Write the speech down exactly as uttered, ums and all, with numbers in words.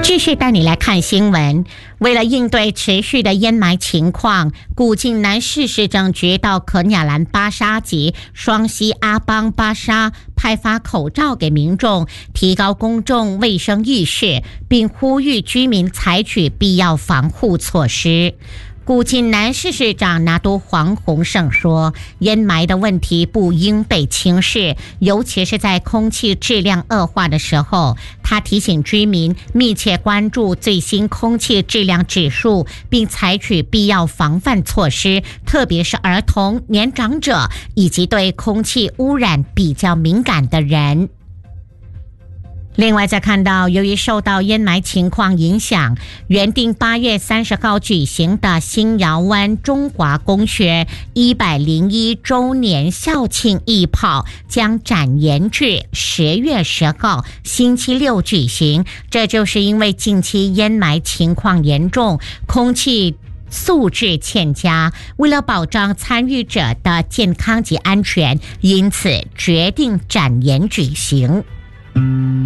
继续带你来看新闻。为了应对持续的烟霾情况，古晋南市市政局到可亚兰巴沙及双溪阿邦巴沙派发口罩给民众，提高公众卫生意识，并呼吁居民采取必要防护措施。古晋南市市长拿督黄宏胜说，烟霾的问题不应被轻视，尤其是在空气质量恶化的时候。他提醒居民密切关注最新空气质量指数，并采取必要防范措施，特别是儿童、年长者以及对空气污染比较敏感的人。另外再看到，由于受到烟霾情况影响，原定八月三十号举行的新窑湾中华公学一百零一周年校庆义炮将展延至十月十号星期六举行。这就是因为近期烟霾情况严重，空气素质欠佳，为了保障参与者的健康及安全，因此决定展延举行。